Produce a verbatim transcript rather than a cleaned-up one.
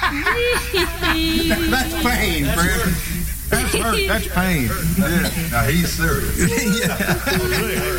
That's pain, friend. That's hurt. That's pain. Yeah. Now he's serious. Yeah.